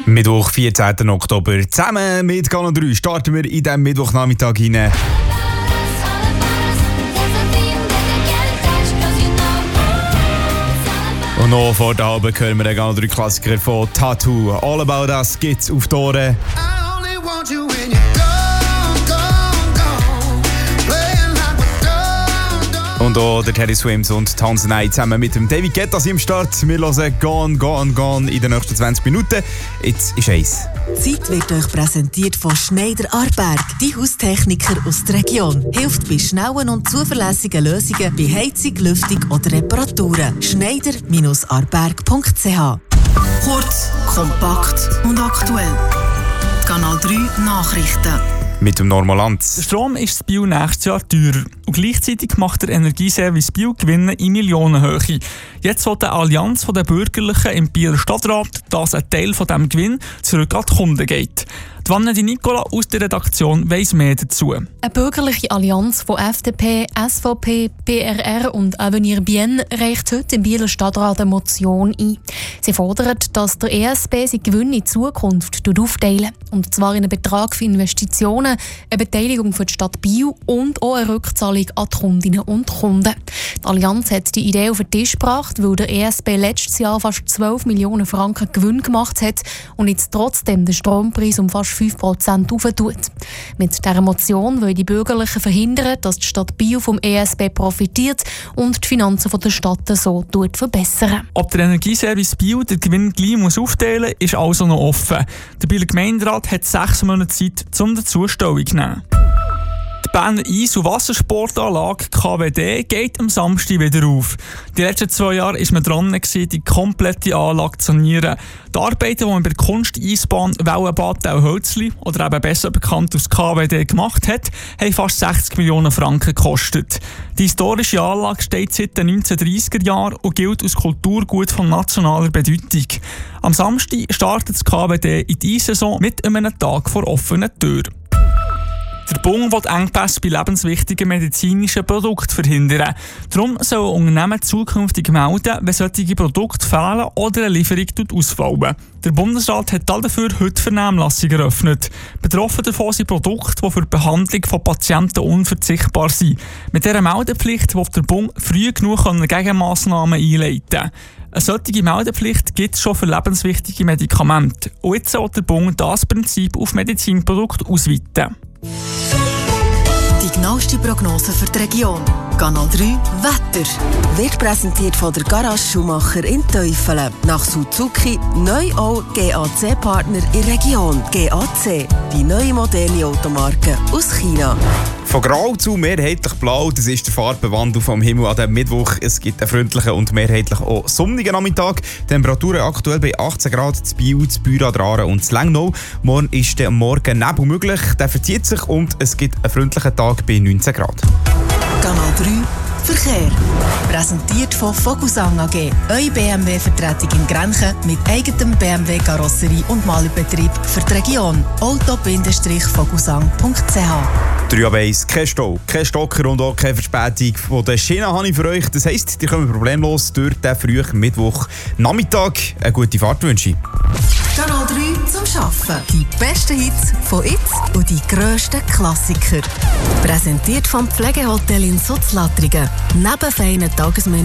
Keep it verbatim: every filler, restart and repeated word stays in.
Mittwoch, vierzehnten Oktober. Zusammen mit Kanal drei starten wir in diesem Mittwochnachmittag hinein. Und noch vor der halben hören wir den Kanal drei Klassiker von Tattoo. All About Us gibt's auf die Ohren. Und auch der Teddy Swims und Tanzanite zusammen mit dem David Guetta sind im Start. Wir hören Gone, Gone, Gone in den nächsten zwanzig Minuten. Jetzt ist eins. Die Zeit wird euch präsentiert von Schneider Aarberg, die Haustechniker aus der Region. Hilft bei schnellen und zuverlässigen Lösungen bei Heizung, Lüftung oder Reparaturen. schneider Aarberg punkt c h. Kurz, kompakt und aktuell. Kanal drei Nachrichten. Mit dem Normalanz. Der Strom ist in Biel nächstes Jahr teurer. Und gleichzeitig macht der Energieservice Biel Gewinne in Millionenhöhe. Jetzt will die Allianz der Bürgerlichen im Bieler Stadtrat, dass ein Teil von diesem Gewinn zurück an die Kunden geht. Die Vanna Di Nicola aus der Redaktion weiss mehr dazu. Eine bürgerliche Allianz von F D P, S V P, P R R und Avenir Bienne reicht heute im Bieler Stadtrat eine Motion ein. Sie fordert, dass der E S B seine Gewinne in Zukunft aufteilen. Und zwar in einen Betrag für Investitionen, eine Beteiligung für die Stadt Biel und auch eine Rückzahlung an die Kundinnen und Kunden. Die Allianz hat die Idee auf den Tisch gebracht, weil der E S B letztes Jahr fast zwölf Millionen Franken Gewinn gemacht hat und jetzt trotzdem den Strompreis um fast fünf Prozent aufentut. Mit dieser Motion wollen die Bürgerlichen verhindern, dass die Stadt Biel vom E S B profitiert und die Finanzen der Stadt so verbessern. Ob der Energieservice Biel den Gewinn gleich muss aufteilen muss, ist also noch offen. Der Bieler Gemeinderat hat sechs Monate Zeit, um dazu Stellung zu nehmen. Die Berner Eis- und Wassersportanlage K W D geht am Samstag wieder auf. Die letzten zwei Jahre war man dran, die komplette Anlage zu sanieren. Die Arbeiten, die man bei der Kunsteisbahn Wellenbad-Hölzli oder eben besser bekannt als K W D gemacht hat, haben fast sechzig Millionen Franken gekostet. Die historische Anlage steht seit den neunzehnhundertdreissiger Jahren und gilt als Kulturgut von nationaler Bedeutung. Am Samstag startet das K W D in die Eissaison mit einem Tag vor offenen Türen. Der Bund will Engpässe bei lebenswichtigen medizinischen Produkten verhindern. Darum sollen Unternehmen zukünftig melden, wenn solche Produkte fehlen oder eine Lieferung ausfallen. Der Bundesrat hat dafür heute Vernehmlassung eröffnet. Betroffen davon sind Produkte, die für die Behandlung von Patienten unverzichtbar sind. Mit dieser Meldepflicht will der Bund früh genug Gegenmassnahmen einleiten. Eine solche Meldepflicht gibt es schon für lebenswichtige Medikamente. Und jetzt soll der Bund das Prinzip auf Medizinprodukte ausweiten. Die genaueste Prognose für die Region. Kanal drei Wetter. Wird präsentiert von der Garage Schumacher in Teufelen. Nach Suzuki neu auch G A C-Partner in der Region. G A C, die neue moderne Automarke aus China. Von grau zu mehrheitlich blau, das ist der Farbenwandel vom Himmel an diesem Mittwoch. Es gibt einen freundlichen und mehrheitlich auch sonnigen Nachmittag. Temperaturen aktuell bei achtzehn Grad, in Biel, in Büra, Aare und in Lengnau. Morgen ist der Morgen Nebel möglich, der verzieht sich und es gibt einen freundlichen Tag bei neunzehn Grad. Kanal drei Verkehr. Präsentiert von Vogelsang A G. Eure B M W-Vertretung in Grenchen mit eigenem B M W-Karosserie und Malerbetrieb für die Region. auto Vogelsang punkt c h. drei ab eins, kein Stau, kein Stocker und auch keine Verspätung von der Schiene habe ich für euch. Das heisst, ihr kommt problemlos durch den frühen Mittwochnachmittag. Eine gute Fahrt wünsche ich. Kanal drei zum Arbeiten. Die besten Hits von jetzt und die grössten Klassiker. Präsentiert vom Pflegehotel in Sutzlatrigen. Neben feinen Tagesmenü